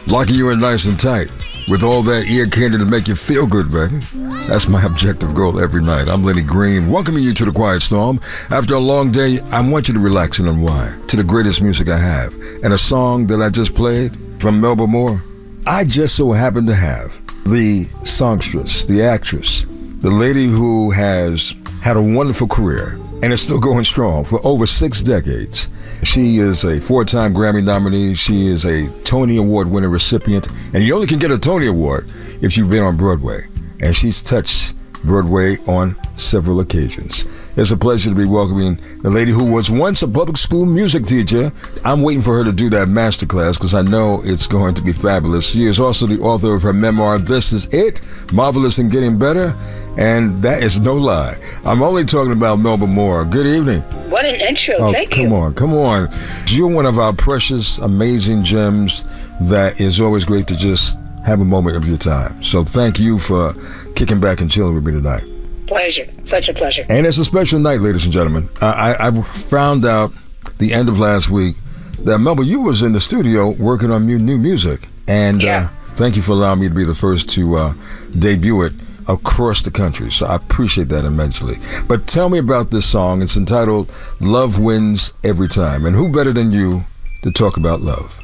Locking you in nice and tight with all that ear candy to make you feel good, baby. That's my objective goal every night. I'm Lenny Green, welcoming you to the Quiet Storm. After a long day, I want you to relax and unwind to the greatest music I have. And a song that I just played from Melba Moore, I just so happen to have the songstress, the actress, the lady who has had a wonderful career and is still going strong for over 6 decades. She is a 4-time Grammy nominee. She is a Tony Award winner recipient. And you only can get a Tony Award if you've been on Broadway. And she's touched Broadway on several occasions. It's a pleasure to be welcoming the lady who was once a public school music teacher. I'm waiting for her to do that masterclass because I know it's going to be fabulous. She is also the author of her memoir, This Is It, Marvelous and Getting Better. And that is no lie. I'm only talking about Melba Moore. Good evening. What an intro. Thank you. Come on. You're one of our precious, amazing gems that is always great to just have a moment of your time. So thank you for kicking back and chilling with me tonight. Pleasure. Such a pleasure. And it's a special night, ladies and gentlemen. I found out the end of last week that, Melba, you was in the studio working on new music. And thank you for allowing me to be the first to debut it across the country. So I appreciate that immensely. But tell me about this song. It's entitled Love Wins Every Time. And who better than you to talk about love?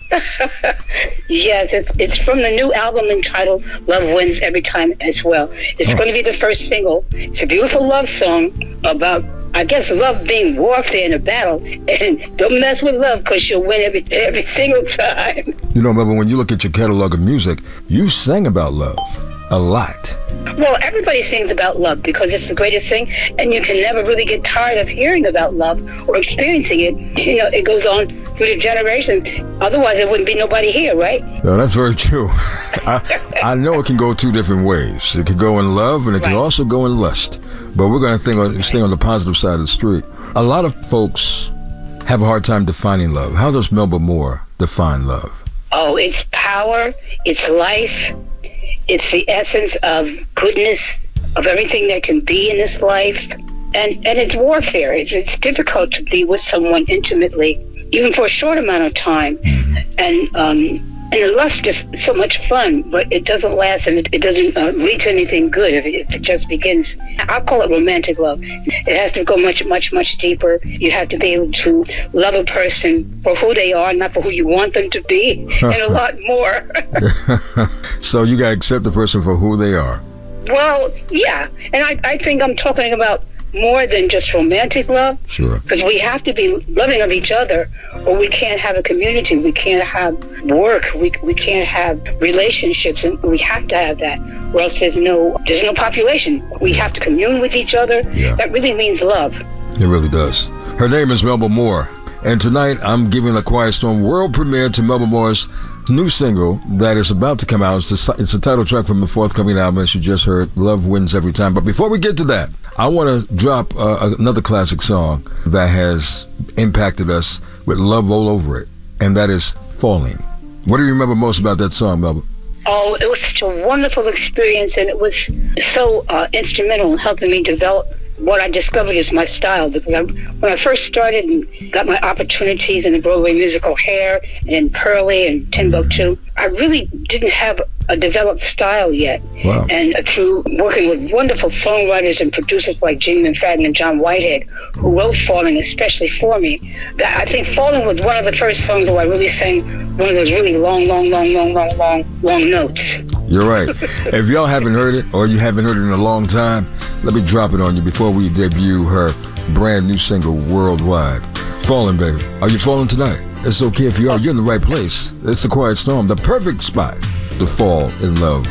Yes, it's from the new album entitled Love Wins Every Time as well. It's going to be the first single. It's a beautiful love song about, I guess, love being warfare in a battle. And don't mess with love because you'll win every single time. You know, remember, when you look at your catalog of music, you sang about love a lot. Well, everybody sings about love because it's the greatest thing, and you can never really get tired of hearing about love or experiencing it. You know, it goes on through the generations. Otherwise, there wouldn't be nobody here, right? No, that's very true. I know it can go 2 different ways. It could go in love, and it can also go in lust. But we're going to stay on the positive side of the street. A lot of folks have a hard time defining love. How does Melba Moore define love? Oh, it's power, it's life. It's the essence of goodness, of everything there can be in this life. And it's warfare. It's difficult to be with someone intimately, even for a short amount of time. And the lust is so much fun, but it doesn't last, and it doesn't lead to anything good if it just begins. I'll call it romantic love. It has to go much, much, much deeper. You have to be able to love a person for who they are, not for who you want them to be, and a lot more. So you got to accept the person for who they are. Well, yeah. And I think I'm talking about more than just romantic love. Sure. Because we have to be loving of each other, or we can't have a community. We can't have work. We can't have relationships, and we have to have that, or else there's no population. We have to commune with each other. Yeah. That really means love. It really does. Her name is Melba Moore, and tonight I'm giving the Quiet Storm world premiere to Melba Moore's new single that is about to come out. It's a title track from the forthcoming album, as you just heard, Love Wins Every Time. But before we get to that, I want to drop another classic song that has impacted us with love all over it, and that is Falling. What do you remember most about that song, Melba? Oh, it was such a wonderful experience, and it was so instrumental in helping me develop what I discovered is my style. When I first started and got my opportunities in the Broadway musical Hair and Pearly and Timbuktu, I really didn't have a developed style yet. Wow. And through working with wonderful songwriters and producers like Gene McFadden and John Whitehead, who wrote Falling especially for me, I think Falling was one of the first songs where I really sang one of those really long notes. You're right. If y'all haven't heard it, or you haven't heard it in a long time, let me drop it on you before we debut her brand new single worldwide. Falling, baby. Are you falling tonight? It's okay if you are. You're in the right place. It's the Quiet Storm, the perfect spot to fall in love.